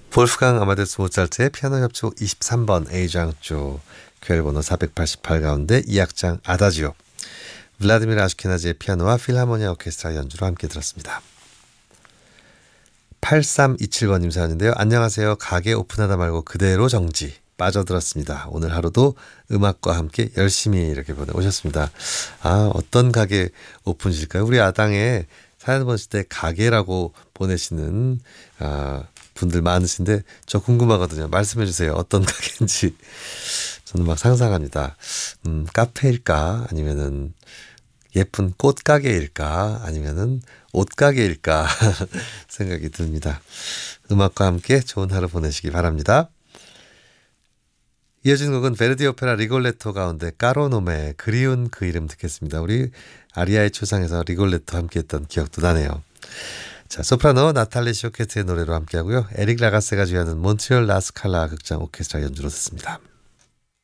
볼프강 아마데우스 모차르트의 피아노 협주곡 23번 A장조 퀘일번호 488 가운데 2악장 아다지오 블라디미르 아슈케나지의 피아노와 필하모니아 오케스트라 연주로 함께 들었습니다. 8327번님 사연인데요. 안녕하세요. 가게 오픈하다 말고 그대로 정지 빠져들었습니다. 오늘 하루도 음악과 함께 열심히 이렇게 보내오셨습니다. 어떤 가게 오픈이실까요? 우리 아당에 사연 보내실 때 가게라고 보내시는 분들 많으신데 저 궁금하거든요. 말씀해 주세요. 어떤 가게인지. 저는 막 상상합니다. 카페일까? 아니면은 예쁜 꽃가게일까? 아니면은 옷가게일까? 생각이 듭니다. 음악과 함께 좋은 하루 보내시기 바랍니다. 이어진 곡은 베르디 오페라 리골레토 가운데 까로노메 그리운 그 이름 듣겠습니다. 우리 아리아의 초상에서 리골레토 함께했던 기억도 나네요. 자, 소프라노 나탈리 쇼케트의 노래로 함께하고요. 에릭 라가세가 주연하는 몬트리올 라스칼라 극장 오케스트라 연주로 듣습니다.